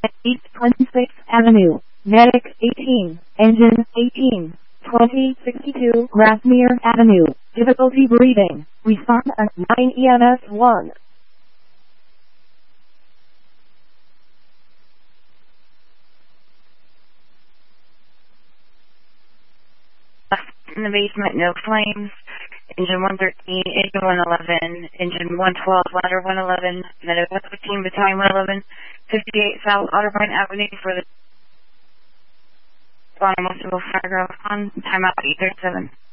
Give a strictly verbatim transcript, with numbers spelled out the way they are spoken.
East twenty-sixth Avenue, Medic eighteen, Engine eighteen, twenty sixty-two Grassmere Avenue, difficulty breathing, respond at nine E M S one. In the basement, no flames. Engine one thirteen, engine one eleven, engine one twelve, ladder one eleven, Medic one fifteen, battalion one eleven, fifty-eight South Otterbein Avenue for the bottom of the fire on timeout eight thirty-seven.